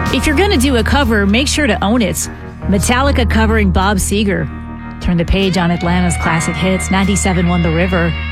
If you're going to do a cover, make sure to own it. Metallica covering Bob Seger. Turn the page on Atlanta's classic hits. 97 won The River.